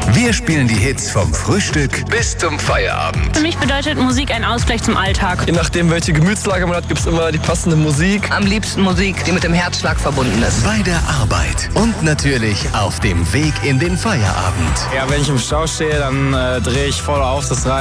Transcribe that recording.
Wir spielen die Hits vom Frühstück bis zum Feierabend. Für mich bedeutet Musik ein Ausgleich zum Alltag. Je nachdem, welche Gemütslage man hat, gibt es immer die passende Musik. Am liebsten Musik, die mit dem Herzschlag verbunden ist. Bei der Arbeit und natürlich auf dem Weg in den Feierabend. Ja, wenn ich im Stau stehe, dann drehe ich voll auf das Rad.